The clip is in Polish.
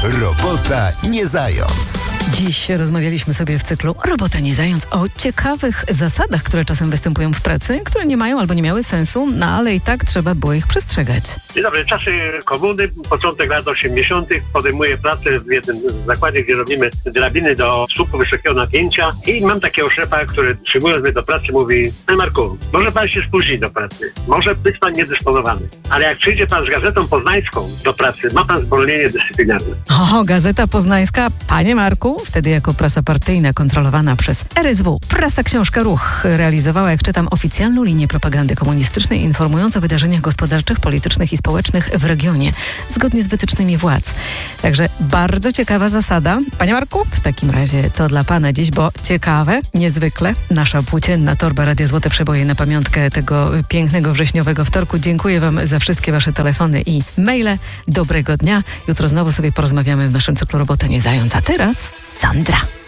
Robota nie zając. Dziś rozmawialiśmy sobie w cyklu Robota nie zając o ciekawych zasadach, które czasem występują w pracy, które nie mają albo nie miały sensu, no ale i tak trzeba było ich przestrzegać. Dzień dobry, czasy komuny, początek lat 80. podejmuję pracę w jednym zakładzie, gdzie robimy drabiny do słupu wysokiego napięcia i mam takiego szefa, który przyjmując mnie do pracy mówi: Panie Marku, może pan się spóźni do pracy, może być pan niedysponowany, ale jak przyjdzie pan z Gazetą Poznańską do pracy, ma pan zwolnienie dyscyplinarne. O, Gazeta Poznańska, panie Marku, wtedy jako prasa partyjna kontrolowana przez RSW, Prasa Książka Ruch realizowała, jak czytam, oficjalną linię propagandy komunistycznej informującą o wydarzeniach gospodarczych, politycznych i społecznych w regionie, zgodnie z wytycznymi władz. Także bardzo ciekawa zasada. Panie Marku, w takim razie to dla pana dziś, bo ciekawe, niezwykle, nasza płócienna torba Radia Złote Przeboje na pamiątkę tego pięknego wrześniowego wtorku. Dziękuję wam za wszystkie wasze telefony i maile. Dobrego dnia. Jutro znowu sobie porozmawiamy w naszym cyklu Robota nie zając. A teraz Sandra.